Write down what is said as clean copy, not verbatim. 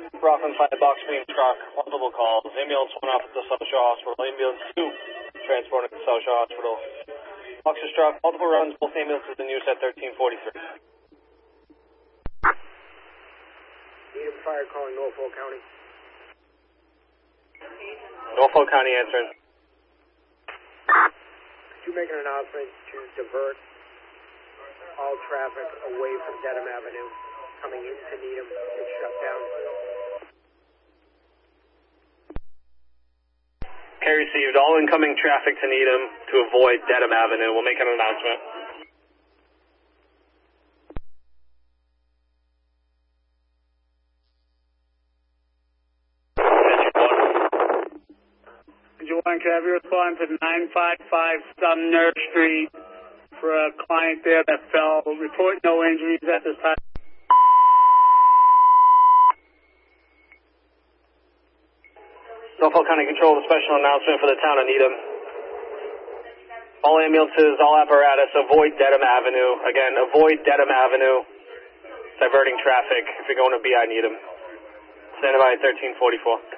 Rockland 5, box beam truck, multiple calls. Ambulance 1 off at the South Shore Hospital. Ambulance 2 transported to South Shore Hospital. Boxer struck, multiple runs, both ambulances in use at 1343. Needham Fire calling Norfolk County. Norfolk County answering. Could you make an announcement to divert all traffic away from Dedham Avenue coming into Needham and shut down? Carry received. All incoming traffic to Needham to avoid Dedham Avenue. We'll make an announcement. Can I have you respond to 955 Sumner Street for a client there that fell? Report no injuries at this time. Norfolk County Control, a special announcement for the town of Needham. All ambulances, all apparatus, avoid Dedham Avenue. Again, avoid Dedham Avenue, diverting traffic if you're going to BI Needham. Stand by at 1344.